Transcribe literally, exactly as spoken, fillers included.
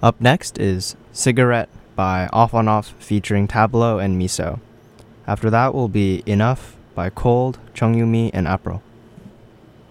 Up next is Cigarette by Off on Off featuring Tableau and Miso. After that will be Enough by Cold, Chung Yumi, and April.